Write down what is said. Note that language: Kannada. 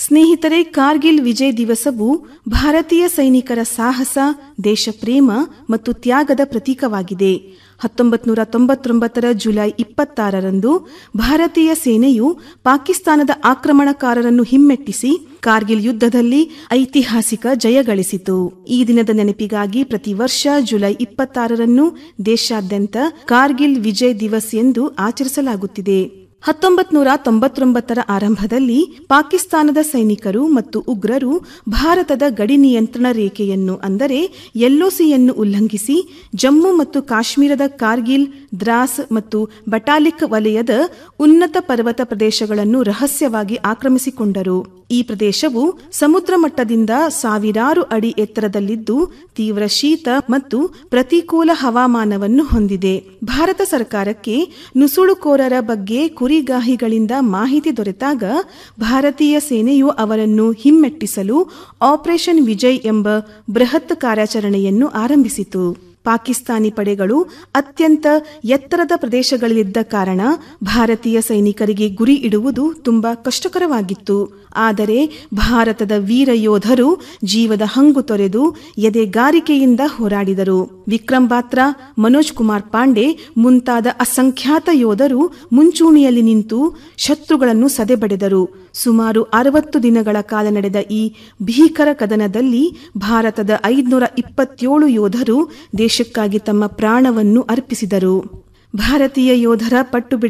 ಸ್ನೇಹಿತರೆ, ಕಾರ್ಗಿಲ್ ವಿಜಯ್ ದಿವಸವು ಭಾರತೀಯ ಸೈನಿಕರ ಸಾಹಸ, ದೇಶಪ್ರೇಮ ಮತ್ತು ತ್ಯಾಗದ ಪ್ರತೀಕವಾಗಿದೆ. 1999 ಜುಲೈ 26ರಂದು ಭಾರತೀಯ ಸೇನೆಯು ಪಾಕಿಸ್ತಾನದ ಆಕ್ರಮಣಕಾರರನ್ನು ಹಿಮ್ಮೆಟ್ಟಿಸಿ ಕಾರ್ಗಿಲ್ ಯುದ್ಧದಲ್ಲಿ ಐತಿಹಾಸಿಕ ಜಯ ಗಳಿಸಿತು. ಈ ದಿನದ ನೆನಪಿಗಾಗಿ ಪ್ರತಿ ವರ್ಷ ಜುಲೈ 26ರನ್ನು ದೇಶಾದ್ಯಂತ ಕಾರ್ಗಿಲ್ ವಿಜಯ್ ದಿವಸ್ ಎಂದು ಆಚರಿಸಲಾಗುತ್ತಿದೆ. 1999ರ ಆರಂಭದಲ್ಲಿ ಪಾಕಿಸ್ತಾನದ ಸೈನಿಕರು ಮತ್ತು ಉಗ್ರರು ಭಾರತದ ಗಡಿ ನಿಯಂತ್ರಣ ರೇಖೆಯನ್ನು ಅಂದರೆ LOCಯನ್ನು ಉಲ್ಲಂಘಿಸಿ ಜಮ್ಮು ಮತ್ತು ಕಾಶ್ಮೀರದ ಕಾರ್ಗಿಲ್, ದ್ರಾಸ್ ಮತ್ತು ಬಟಾಲಿಕ್ ವಲಯದ ಉನ್ನತ ಪರ್ವತ ಪ್ರದೇಶಗಳನ್ನು ರಹಸ್ಯವಾಗಿ ಆಕ್ರಮಿಸಿಕೊಂಡರು. ಈ ಪ್ರದೇಶವು ಸಮುದ್ರ ಮಟ್ಟದಿಂದ ಸಾವಿರಾರು ಅಡಿ ಎತ್ತರದಲ್ಲಿದ್ದು ತೀವ್ರ ಶೀತ ಮತ್ತು ಪ್ರತಿಕೂಲ ಹವಾಮಾನವನ್ನು ಹೊಂದಿದೆ. ಭಾರತ ಸರ್ಕಾರಕ್ಕೆ ನುಸುಳುಕೋರರ ಬಗ್ಗೆ ಕುರಿಗಾಹಿಗಳಿಂದ ಮಾಹಿತಿ ದೊರೆತಾಗ ಭಾರತೀಯ ಸೇನೆಯು ಅವರನ್ನು ಹಿಮ್ಮೆಟ್ಟಿಸಲು ಆಪರೇಷನ್ ವಿಜಯ್ ಎಂಬ ಬೃಹತ್ ಕಾರ್ಯಾಚರಣೆಯನ್ನು ಆರಂಭಿಸಿತು. ಪಾಕಿಸ್ತಾನಿ ಪಡೆಗಳು ಅತ್ಯಂತ ಎತ್ತರದ ಪ್ರದೇಶಗಳಲ್ಲಿದ್ದ ಕಾರಣ ಭಾರತೀಯ ಸೈನಿಕರಿಗೆ ಗುರಿ ಇಡುವುದು ತುಂಬಾ ಕಷ್ಟಕರವಾಗಿತ್ತು. ಆದರೆ ಭಾರತದ ವೀರ ಯೋಧರು ಜೀವದ ಹಂಗು ತೊರೆದು ಎದೆಗಾರಿಕೆಯಿಂದ ಹೋರಾಡಿದರು. ವಿಕ್ರಮ್ ಬಾತ್ರಾ, ಮನೋಜ್ ಕುಮಾರ್ ಪಾಂಡೆ ಮುಂತಾದ ಅಸಂಖ್ಯಾತ ಯೋಧರು ಮುಂಚೂಣಿಯಲ್ಲಿ ನಿಂತು ಶತ್ರುಗಳನ್ನು ಸದೆಬಡೆದರು. ಸುಮಾರು 60 ದಿನಗಳ ಕಾಲ ನಡೆದ ಈ ಭೀಕರ ಕದನದಲ್ಲಿ ಭಾರತದ 527 ಯೋಧರು ದೇಶಕ್ಕಾಗಿ ತಮ್ಮ ಪ್ರಾಣವನ್ನು ಅರ್ಪಿಸಿದರು. ಭಾರತೀಯ ಯೋಧರ ಪಟ್ಟು